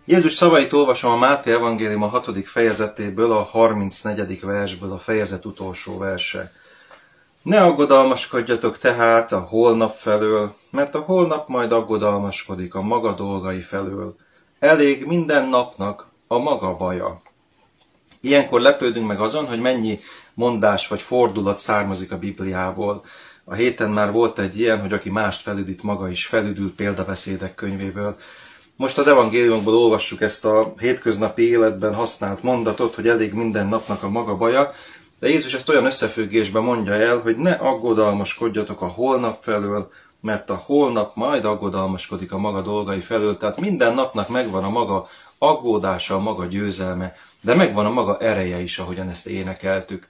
Jézus szavait olvasom a Máté evangélium a 6. fejezetéből, a 34. versből, a fejezet utolsó verse. Ne aggodalmaskodjatok tehát a holnap felől, mert a holnap majd aggodalmaskodik a maga dolgai felől. Elég minden napnak a maga baja. Ilyenkor lepődünk meg azon, hogy mennyi mondás vagy fordulat származik a Bibliából. A héten már volt egy ilyen, hogy aki mást felüdít, maga is felüdül, példabeszédek könyvéből. Most az evangéliumokból olvassuk ezt a hétköznapi életben használt mondatot, hogy elég minden napnak a maga baja, de Jézus ezt olyan összefüggésben mondja el, hogy ne aggodalmaskodjatok a holnap felől, mert a holnap majd aggodalmaskodik a maga dolgai felől, tehát minden napnak megvan a maga aggódása, a maga győzelme, de megvan a maga ereje is, ahogyan ezt énekeltük.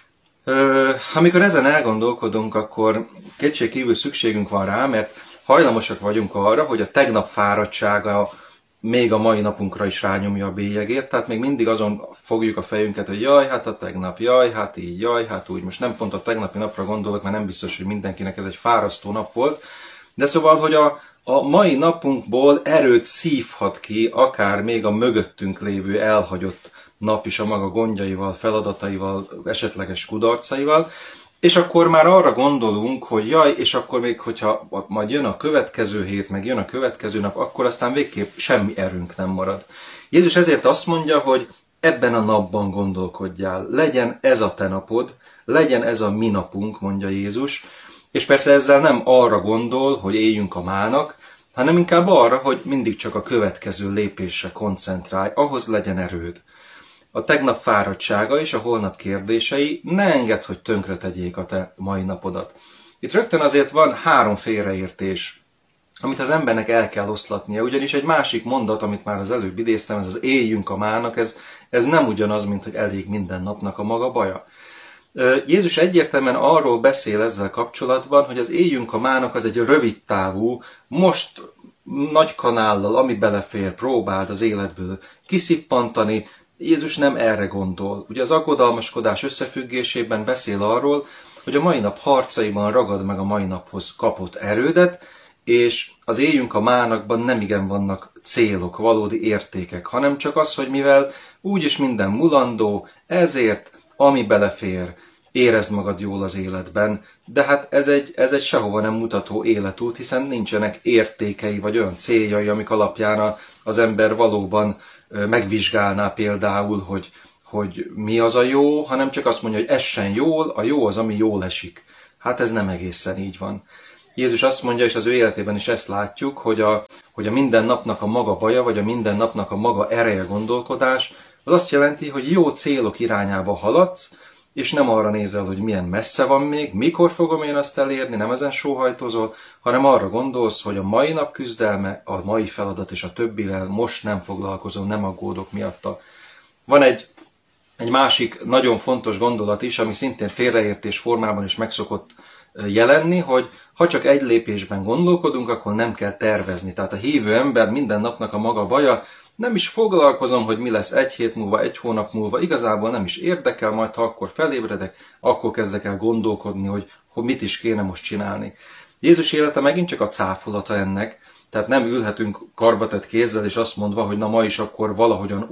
Amikor ezen elgondolkodunk, akkor kétségkívül szükségünk van rá, mert hajlamosak vagyunk arra, hogy a tegnap fáradtsága még a mai napunkra is rányomja a bélyegét, tehát még mindig azon fogjuk a fejünket, hogy jaj, hát a tegnap, jaj, hát így, jaj, hát úgy. Most nem pont a tegnapi napra gondolok, mert nem biztos, hogy mindenkinek ez egy fárasztó nap volt, de szóval, hogy a mai napunkból erőt szívhat ki, akár még a mögöttünk lévő elhagyott nap is a maga gondjaival, feladataival, esetleges kudarcaival, és akkor már arra gondolunk, hogy jaj, és akkor még, hogyha majd jön a következő hét, meg jön a következő nap, akkor aztán végképp semmi erőnk nem marad. Jézus ezért azt mondja, hogy ebben a napban gondolkodjál, legyen ez a te napod, legyen ez a mi napunk, mondja Jézus, és persze ezzel nem arra gondol, hogy éljünk a mának, hanem inkább arra, hogy mindig csak a következő lépésre koncentrálj, ahhoz legyen erőd. A tegnap fáradtsága és a holnap kérdései ne engedd, hogy tönkretegyék a te mai napodat. Itt rögtön azért van 3 félreértés, amit az embernek el kell oszlatnia, ugyanis egy másik mondat, amit már az előbb idéztem, ez az éljünk a mának, ez nem ugyanaz, mint hogy elég minden napnak a maga baja. Jézus egyértelműen arról beszél ezzel kapcsolatban, hogy az éljünk a mának az egy rövid távú, most nagy kanállal, ami belefér, próbáld az életből kiszippantani. Jézus nem erre gondol. Ugye az aggodalmaskodás összefüggésében beszél arról, hogy a mai nap harcaiban ragad meg a mai naphoz kapott erődet, és az éljünk a mánakban nem igen vannak célok, valódi értékek, hanem csak az, hogy mivel úgyis minden mulandó, ezért, ami belefér, érezd magad jól az életben, de hát ez egy sehova nem mutató életút, hiszen nincsenek értékei vagy olyan céljai, amik alapján az ember valóban megvizsgálná például, hogy mi az a jó, hanem csak azt mondja, hogy essen jól, a jó az, ami jól esik. Hát ez nem egészen így van. Jézus azt mondja, és az ő életében is ezt látjuk, hogy a minden napnak a maga baja, vagy a minden napnak a maga ereje gondolkodás, az azt jelenti, hogy jó célok irányába haladsz, és nem arra nézel, hogy milyen messze van még, mikor fogom én azt elérni, nem ezen sóhajtozol, hanem arra gondolsz, hogy a mai nap küzdelme, a mai feladat és a többivel most nem foglalkozom, nem aggódok miatta. Van egy másik nagyon fontos gondolat is, ami szintén félreértés formában is meg szokott jelenni, hogy ha csak egy lépésben gondolkodunk, akkor nem kell tervezni. Tehát a hívő ember minden napnak a maga baja, nem is foglalkozom, hogy mi lesz 1 hét múlva, 1 hónap múlva, igazából nem is érdekel, majd ha akkor felébredek, akkor kezdek el gondolkodni, hogy mit is kéne most csinálni. Jézus élete megint csak a cáfolata ennek, tehát nem ülhetünk karbatett kézzel és azt mondva, hogy na ma is akkor valahogyan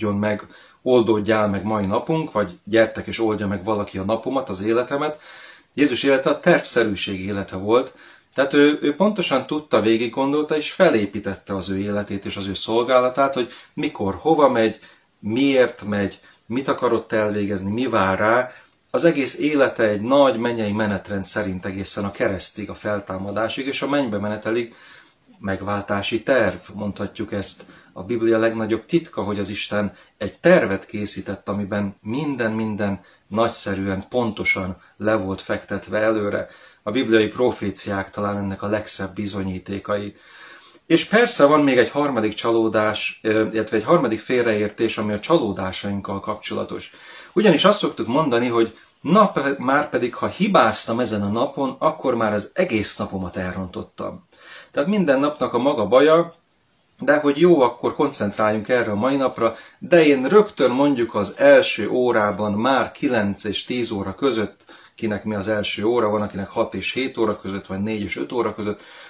oldódjál meg mai napunk, vagy gyertek és oldja meg valaki a napomat, az életemet. Jézus élete a tervszerűség élete volt, tehát ő pontosan tudta, végig gondolta, és felépítette az ő életét és az ő szolgálatát, hogy mikor, hova megy, miért megy, mit akarott elvégezni, mi vár rá. Az egész élete egy nagy mennyei menetrend szerint egészen a keresztig, a feltámadásig és a mennybe menetelig megváltási terv, mondhatjuk ezt. A Biblia legnagyobb titka, hogy az Isten egy tervet készített, amiben minden nagyszerűen, pontosan le volt fektetve előre. A bibliai proféciák talán ennek a legszebb bizonyítékai. És persze van még egy harmadik csalódás, illetve egy harmadik félreértés, ami a csalódásainkkal kapcsolatos. Ugyanis azt szoktuk mondani, hogy már pedig, ha hibáztam ezen a napon, akkor már az egész napomat elrontottam. Tehát minden napnak a maga baja, de hogy jó, akkor koncentráljunk erre a mai napra, de én rögtön mondjuk az első órában már 9 és 10 óra között, kinek mi az első óra, van akinek 6 és 7 óra között, vagy 4 és 5 óra között,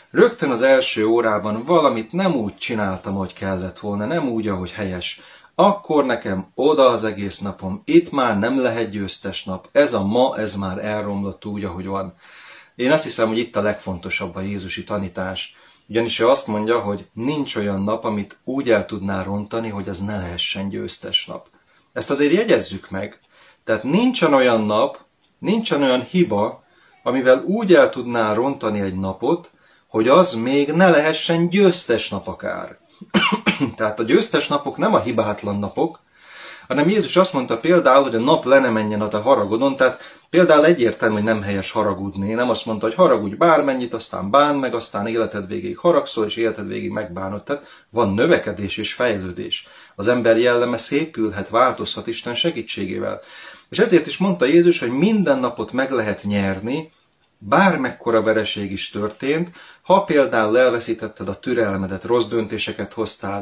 rögtön az első órában valamit nem úgy csináltam, hogy kellett volna, nem úgy, ahogy helyes, akkor nekem oda az egész napom, itt már nem lehet győztes nap, ez a ma, ez már elromlott úgy, ahogy van. Én azt hiszem, hogy itt a legfontosabb a jézusi tanítás. Ugyanis ő azt mondja, hogy nincs olyan nap, amit úgy el tudná rontani, hogy az ne lehessen győztes nap. Ezt azért jegyezzük meg. Tehát nincsen olyan nap, nincsen olyan hiba, amivel úgy el tudná rontani egy napot, hogy az még ne lehessen győztes nap akár. Tehát a győztes napok nem a hibátlan napok, hanem Jézus azt mondta például, hogy a nap le ne menjen a te haragodon, tehát például egyértelmű, hogy nem helyes haragudni. Nem azt mondta, hogy haragudj bármennyit, aztán bánd meg, aztán életed végéig haragszol, és életed végéig megbánod. Tehát van növekedés és fejlődés. Az ember jelleme szépülhet, változhat Isten segítségével. És ezért is mondta Jézus, hogy minden napot meg lehet nyerni, bármekkora vereség is történt, ha például elveszítetted a türelmedet, rossz döntéseket hoztál,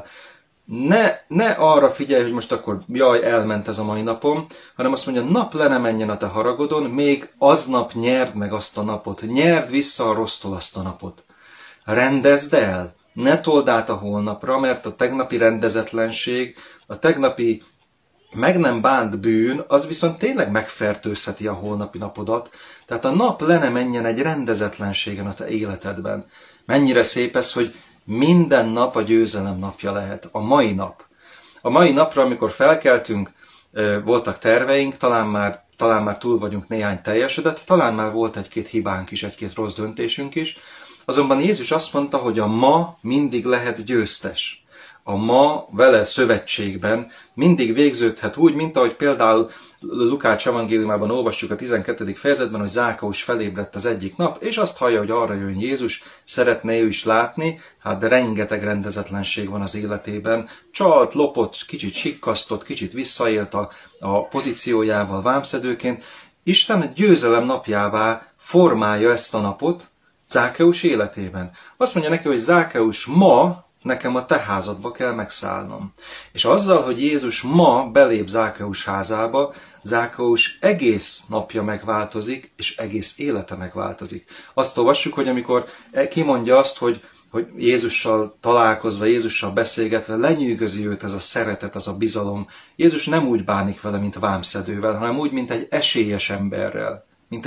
ne arra figyelj, hogy most akkor jaj, elment ez a mai napom, hanem azt mondja, nap le ne menjen a te haragodon, még aznap nyerd meg azt a napot, nyerd vissza a rossztól azt a napot. Rendezd el, ne told át a holnapra, mert a tegnapi rendezetlenség, a tegnapi meg nem bánt bűn, az viszont tényleg megfertőzheti a holnapi napodat. Tehát a nap le ne menjen egy rendezetlenségen a te életedben. Mennyire szép ez, hogy minden nap a győzelem napja lehet. A mai nap. A mai napra, amikor felkeltünk, voltak terveink, talán már túl vagyunk néhány teljesedett, talán már volt egy-két hibánk is, egy-két rossz döntésünk is. Azonban Jézus azt mondta, hogy a ma mindig lehet győztes. A ma vele szövetségben mindig végződhet úgy, mint ahogy például Lukács evangéliumában olvassuk a 12. fejezetben, hogy Zákeus felébredt az egyik nap, és azt hallja, hogy arra jön Jézus, szeretné ő is látni, de rengeteg rendezetlenség van az életében. Csalt, lopott, kicsit sikkasztott, kicsit visszaélt a pozíciójával vámszedőként. Isten győzelem napjává formálja ezt a napot Zákeus életében. Azt mondja neki, hogy Zákeus, ma nekem a te házadba kell megszállnom. És azzal, hogy Jézus ma belép Zákeus házába, Zákeus egész napja megváltozik, és egész élete megváltozik. Azt olvassuk, hogy amikor kimondja azt, hogy Jézussal találkozva, Jézussal beszélgetve lenyűgözi őt ez a szeretet, az a bizalom. Jézus nem úgy bánik vele, mint vámszedővel, hanem úgy, mint egy esélyes emberrel.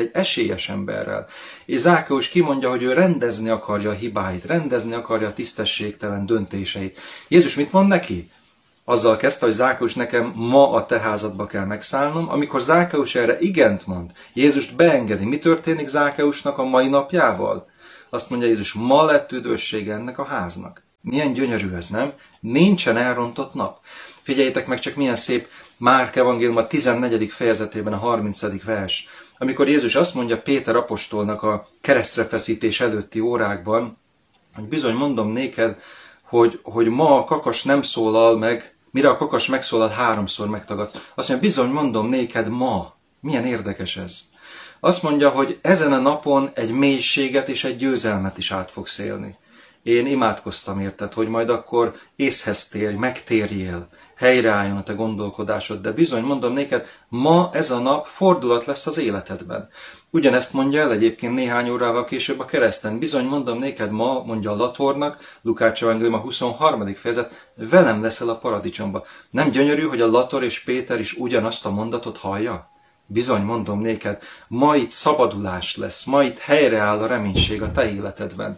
És Zákeus kimondja, hogy ő rendezni akarja a hibáit, rendezni akarja a tisztességtelen döntéseit. Jézus mit mond neki? Azzal kezdte, hogy Zákeus, nekem ma a te házadba kell megszállnom. Amikor Zákeus erre igent mond, Jézust beengedi. Mi történik Zákeusnak a mai napjával? Azt mondja Jézus, ma lett üdvössége ennek a háznak. Milyen gyönyörű ez, nem? Nincsen elrontott nap. Figyeljétek meg csak milyen szép Márk evangélium a 14. fejezetében a 30. vers. Amikor Jézus azt mondja Péter apostolnak a keresztrefeszítés előtti órákban, hogy bizony mondom néked, hogy ma a kakas nem szólal meg, mire a kakas megszólal, 3-szor megtagad. Azt mondja, bizony mondom néked ma. Milyen érdekes ez. Azt mondja, hogy ezen a napon egy mélységet és egy győzelmet is át fogsz élni. Én imádkoztam érted, hogy majd akkor észhez térj, megtérjél, helyreálljon a te gondolkodásod, de bizony mondom néked, ma ez a nap fordulat lesz az életedben. Ugyanezt mondja el egyébként néhány órával később a kereszten. Bizony mondom néked ma, mondja a Latornak, Lukács evangélium a 23. fejezet, velem leszel a paradicsomba. Nem gyönyörű, hogy a Lator és Péter is ugyanazt a mondatot hallja? Bizony mondom néked, ma itt szabadulás lesz, ma itt helyreáll a reménység a te életedben.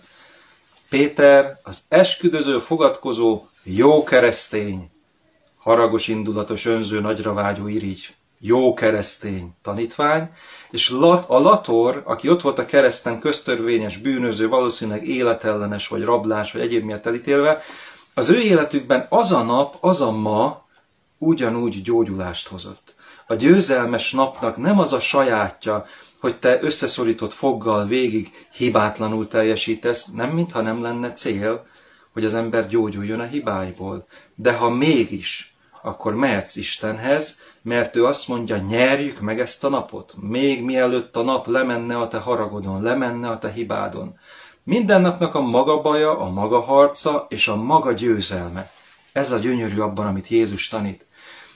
Péter, az esküdöző, fogadkozó, jó keresztény, haragos indulatos, önző, nagyra vágyó irigy, jó keresztény tanítvány, és a Lator, aki ott volt a kereszten, köztörvényes, bűnöző, valószínűleg életellenes, vagy rablás, vagy egyéb miatt elítélve, az ő életükben az a nap, az a ma ugyanúgy gyógyulást hozott. A győzelmes napnak nem az a sajátja, hogy te összeszorított foggal végig hibátlanul teljesítesz, nem mintha nem lenne cél, hogy az ember gyógyuljon a hibáiból. De ha mégis, akkor mehetsz Istenhez, mert ő azt mondja, nyerjük meg ezt a napot, még mielőtt a nap lemenne a te haragodon, lemenne a te hibádon. Minden napnak a maga baja, a maga harca és a maga győzelme. Ez a gyönyörű abban, amit Jézus tanít.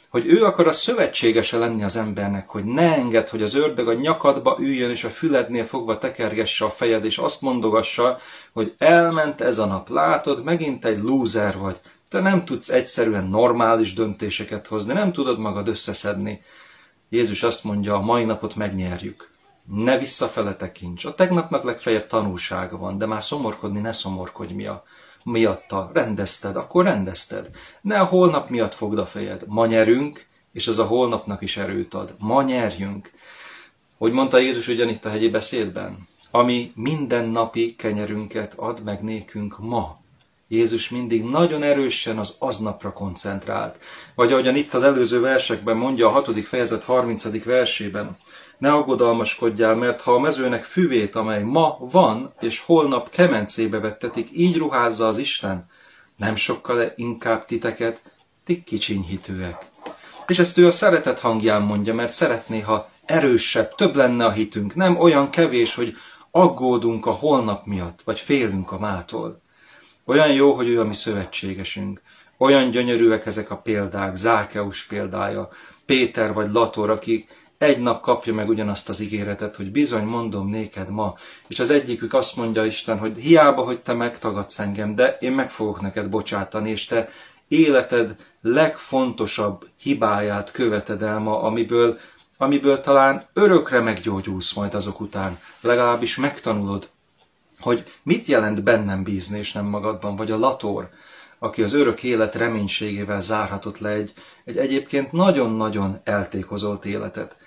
hogy ő akar a szövetségese lenni az embernek, hogy ne engedd, hogy az ördög a nyakadba üljön, és a fülednél fogva tekergesse a fejed, és azt mondogassa, hogy elment ez a nap, látod, megint egy lúzer vagy. Te nem tudsz egyszerűen normális döntéseket hozni, nem tudod magad összeszedni. Jézus azt mondja, a mai napot megnyerjük. Ne visszafele tekints. A tegnapnak legfeljebb tanulsága van, de már szomorkodni ne szomorkodj miatta. Rendezted, akkor rendezted. Ne a holnap miatt fogd a fejed. Ma nyerünk, és az a holnapnak is erőt ad. Ma nyerjünk. Hogy mondta Jézus ugyanitt a hegyi beszédben? Ami mindennapi kenyerünket ad meg nékünk ma. Jézus mindig nagyon erősen az aznapra koncentrált. Vagy ahogyan itt az előző versekben mondja a 6. fejezet 30. versében. Ne aggodalmaskodjál, mert ha a mezőnek füvét, amely ma van, és holnap kemencébe vettetik, így ruházza az Isten, nem sokkal inkább titeket, ti kicsinyhitőek. És ezt ő a szeretet hangján mondja, mert szeretné, ha erősebb, több lenne a hitünk, nem olyan kevés, hogy aggódunk a holnap miatt, vagy félünk a mától. Olyan jó, hogy ő a mi szövetségesünk. Olyan gyönyörűek ezek a példák, Zákeus példája, Péter vagy Lator, aki egy nap kapja meg ugyanazt az ígéretet, hogy bizony mondom néked ma. És az egyikük azt mondja Isten, hogy hiába, hogy te megtagadsz engem, de én meg fogok neked bocsátani, és te életed legfontosabb hibáját követed el ma, amiből talán örökre meggyógyulsz majd azok után. Legalábbis megtanulod, hogy mit jelent bennem bízni, és nem magadban, vagy a Lator, aki az örök élet reménységével zárhatott le egy egyébként nagyon-nagyon eltékozolt életet.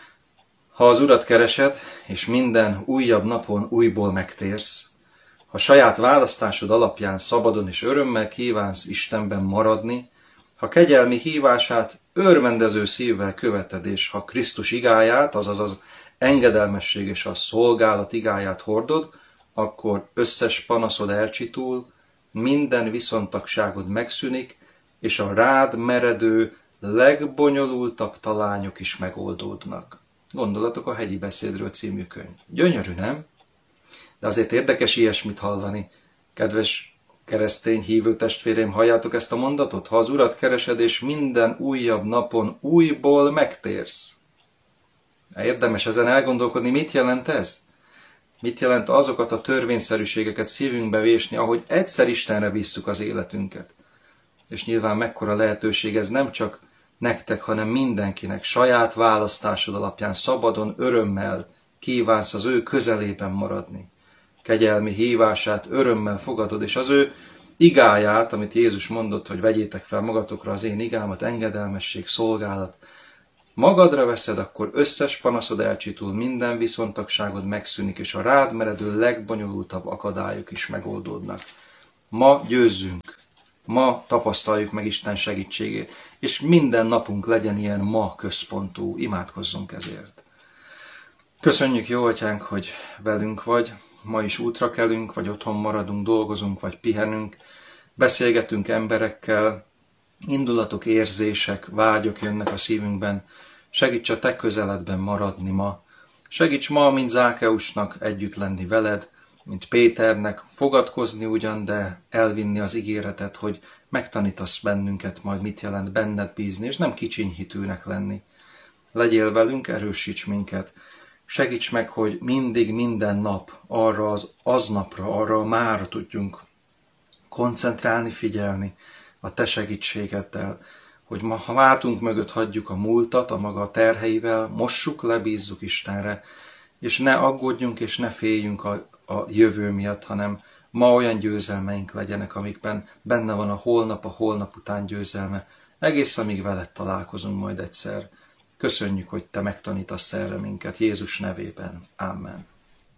Ha az Urat keresed, és minden újabb napon újból megtérsz, ha saját választásod alapján szabadon és örömmel kívánsz Istenben maradni, ha kegyelmi hívását örvendező szívvel követed, és ha Krisztus igáját, azaz az engedelmesség és a szolgálat igáját hordod, akkor összes panaszod elcsitul, minden viszontagságod megszűnik, és a rád meredő, legbonyolultabb talányok is megoldódnak. Gondolatok a Hegyi beszédről című könyv. Gyönyörű, nem? De azért érdekes ilyesmit hallani. Kedves keresztény hívő testvérem, halljátok ezt a mondatot? Ha az Urat keresed, és minden újabb napon újból megtérsz. Érdemes ezen elgondolkodni, mit jelent ez? Mit jelent azokat a törvényszerűségeket szívünkbe vésni, ahogy egyszer Istenre bíztuk az életünket? És nyilván mekkora lehetőség ez nem csak nektek, hanem mindenkinek, saját választásod alapján szabadon, örömmel kívánsz az ő közelében maradni. Kegyelmi hívását örömmel fogadod, és az ő igáját, amit Jézus mondott, hogy vegyétek fel magatokra az én igámat, engedelmesség, szolgálat, magadra veszed, akkor összes panaszod elcsitul, minden viszontagságod megszűnik, és a rád meredő legbonyolultabb akadályok is megoldódnak. Ma győzzünk, ma tapasztaljuk meg Isten segítségét, és minden napunk legyen ilyen ma központú, imádkozzunk ezért. Köszönjük, jó atyánk, hogy velünk vagy, ma is útra kelünk, vagy otthon maradunk, dolgozunk, vagy pihenünk, beszélgetünk emberekkel, indulatok, érzések, vágyok jönnek a szívünkben. Segíts a te közeledben maradni ma. Segíts ma, mint Zákeusnak együtt lenni veled, mint Péternek fogadkozni ugyan, de elvinni az ígéretet, hogy megtanítasz bennünket majd mit jelent benned bízni, és nem kicsinyhitűnek lenni. Legyél velünk, erősíts minket. Segíts meg, hogy mindig, minden nap arra az aznapra, arra a mára tudjunk koncentrálni, figyelni a te segítségeddel, hogy ma, ha hátunk mögött hagyjuk a múltat, a maga terheivel, mossuk le, bízzuk Istenre, és ne aggódjunk és ne féljünk a jövő miatt, hanem ma olyan győzelmeink legyenek, amikben benne van a holnap után győzelme, egész amíg veled találkozunk majd egyszer. Köszönjük, hogy te megtanítasz erre minket, Jézus nevében. Amen.